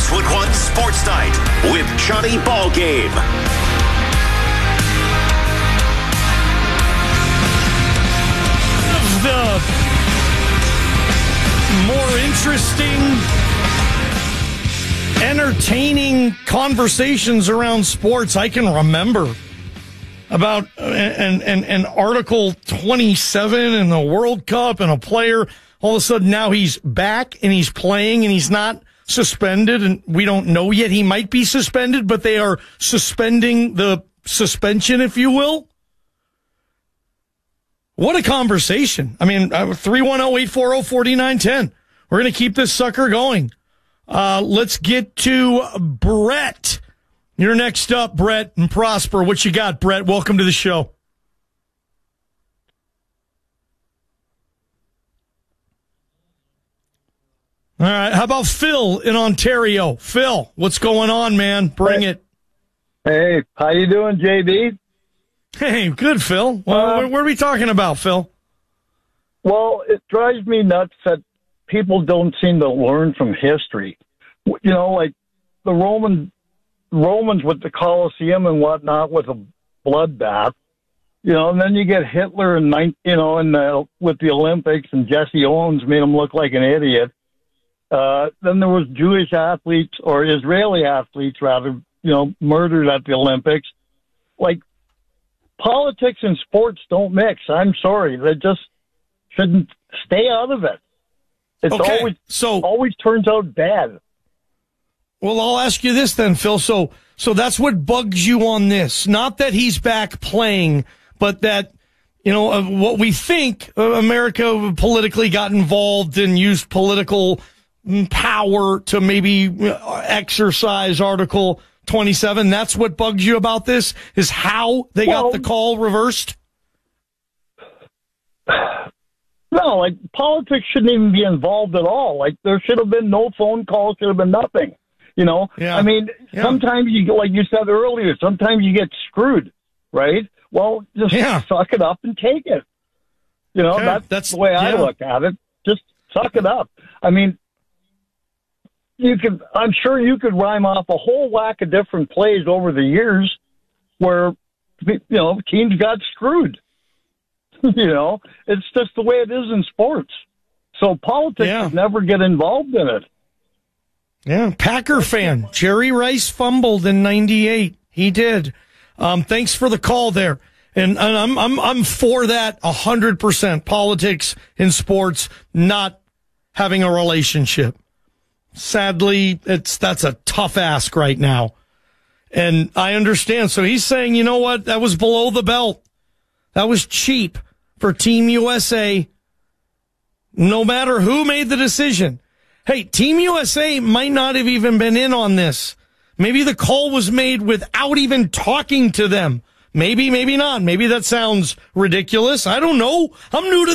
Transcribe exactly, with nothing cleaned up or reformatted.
Westwood One Sports Night with Johnny Ballgame. The more interesting, entertaining conversations around sports I can remember about and and, and Article twenty-seven and the World Cup and a player. All of a sudden now he's back and he's playing and he's not suspended, and we don't know yet. He might be suspended, but they are suspending the suspension, if you will. What a conversation. I mean, three one zero, eight four zero, four nine one zero. We're going to keep this sucker going. Uh, let's get to Brett. You're next up, Brett, and Prosper. What you got, Brett? Welcome to the show. All right. How about Phil in Ontario? Phil, what's going on, man? Bring hey. it. Hey, how you doing, J B? Hey, good, Phil. Well, uh, what, what are we talking about, Phil? Well, it drives me nuts that people don't seem to learn from history. You know, like the Roman Romans with the Colosseum and whatnot with a bloodbath. You know, and then you get Hitler and you know, and uh, with the Olympics, and Jesse Owens made him look like an idiot. Uh, then there was Jewish athletes or Israeli athletes, rather, you know, murdered at the Olympics. Like, politics and sports don't mix. I'm sorry. They just shouldn't stay out of it. It's okay, always so always turns out bad. Well, I'll ask you this then, Phil. So, so that's what bugs you on this. Not that he's back playing, but that, you know, uh, what we think uh, America politically got involved and used political power to maybe exercise Article twenty-seven. That's what bugs you about this, is how they well, got the call reversed? No, like, politics shouldn't even be involved at all. Like, there should have been no phone calls, should have been nothing. You know, yeah. I mean, yeah. sometimes you, like you said earlier, sometimes you get screwed, right? Well, just yeah. suck it up and take it. You know, okay. that's, that's the way I yeah. look at it. Just suck it up. I mean, you could, I'm sure you could rhyme off a whole whack of different plays over the years where, you know, teams got screwed. You know, it's just the way it is in sports. So politics yeah. never get involved in it. Yeah, Packer fan. Jerry Rice fumbled in ninety-eight. He did. Um, thanks for the call there. And, and I'm, I'm, I'm for that a hundred percent. Politics in sports not having a relationship. Sadly, it's, that's a tough ask right now. And I understand. So he's saying, you know what? That was below the belt. That was cheap for Team U S A. No matter who made the decision. Hey, Team U S A might not have even been in on this. Maybe the call was made without even talking to them. Maybe, maybe not. Maybe that sounds ridiculous. I don't know. I'm new to